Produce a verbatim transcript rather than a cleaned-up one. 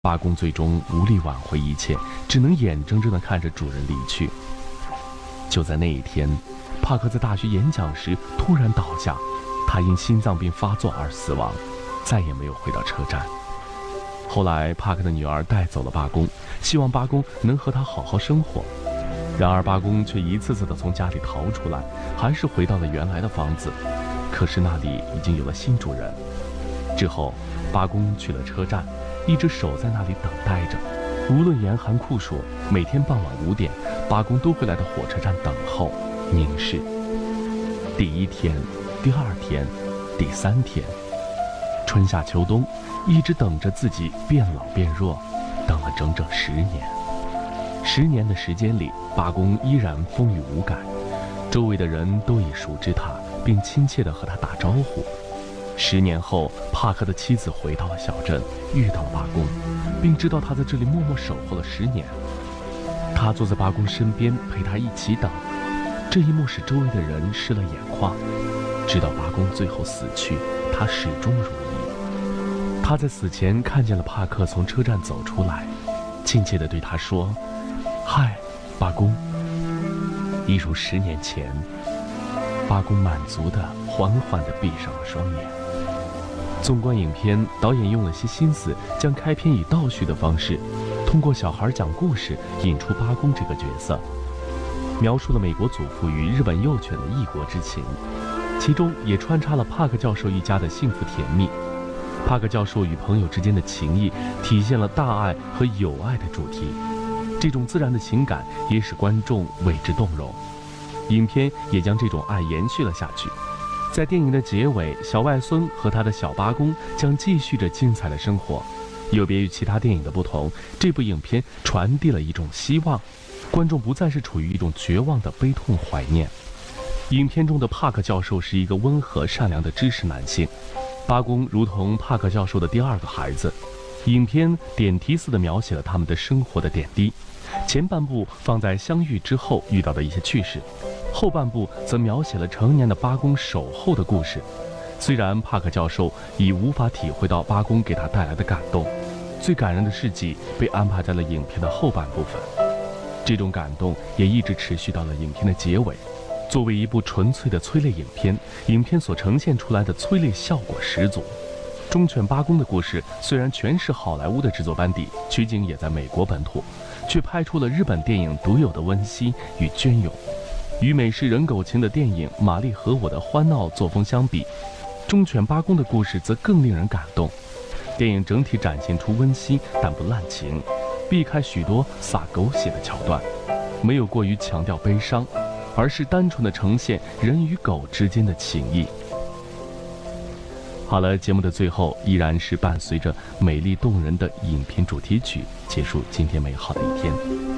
八公最终无力挽回一切，只能眼睁睁地看着主人离去。就在那一天，帕克在大学演讲时突然倒下，他因心脏病发作而死亡，再也没有回到车站。后来，帕克的女儿带走了八公，希望八公能和他好好生活。然而，八公却一次次地从家里逃出来，还是回到了原来的房子。可是那里已经有了新主人。之后，八公去了车站，一直守在那里等待着。无论严寒酷暑，每天傍晚五点，八公都会来到火车站等候、凝视。第一天，第二天，第三天，春夏秋冬，一直等着自己变老变弱，等了整整十年。十年的时间里，八公依然风雨无改，周围的人都已熟知他，并亲切地和他打招呼。十年后，帕克的妻子回到了小镇，遇到了八公，并知道他在这里默默守候了十年。他坐在八公身边，陪他一起等。这一幕使周围的人湿了眼眶。直到八公最后死去，他始终如一。他在死前看见了帕克从车站走出来，亲切地对他说：“嗨，八公。”一如十年前，八公满足地缓缓地闭上了双眼。纵观影片，导演用了些心思，将开篇以倒叙的方式，通过小孩讲故事引出八公这个角色，描述了美国祖父与日本幼犬的异国之情，其中也穿插了帕克教授一家的幸福甜蜜。帕克教授与朋友之间的情谊体现了大爱和友爱的主题，这种自然的情感也使观众为之动容。影片也将这种爱延续了下去。在电影的结尾，小外孙和他的小八公将继续着精彩的生活。有别于其他电影的不同，这部影片传递了一种希望，观众不再是处于一种绝望的悲痛怀念。影片中的帕克教授是一个温和善良的知识男性，八公如同帕克教授的第二个孩子。影片点题似的描写了他们的生活的点滴，前半部放在相遇之后遇到的一些趣事，后半部则描写了成年的八公守候的故事。虽然帕克教授已无法体会到八公给他带来的感动，最感人的事迹被安排在了影片的后半部分。这种感动也一直持续到了影片的结尾。作为一部纯粹的催泪影片，影片所呈现出来的催泪效果十足。忠犬八公的故事虽然全是好莱坞的制作班底，取景也在美国本土，却拍出了日本电影独有的温馨与隽永。与美式人狗情的电影《玛丽和我》的欢闹作风相比，忠犬八公的故事则更令人感动。电影整体展现出温馨但不滥情，避开许多洒狗血的桥段，没有过于强调悲伤，而是单纯的呈现人与狗之间的情谊。好了，节目的最后依然是伴随着美丽动人的影片主题曲，结束今天美好的一天。